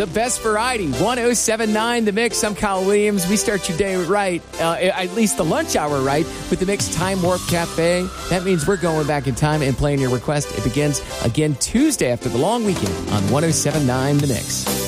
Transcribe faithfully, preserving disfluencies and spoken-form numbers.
The best variety, one oh seven point nine The Mix. I'm Kyle Williams. We start your day right, uh, at least the lunch hour right, with The Mix Time Warp Cafe. That means we're going back in time and playing your request. It begins again Tuesday after the long weekend on one oh seven point nine The Mix.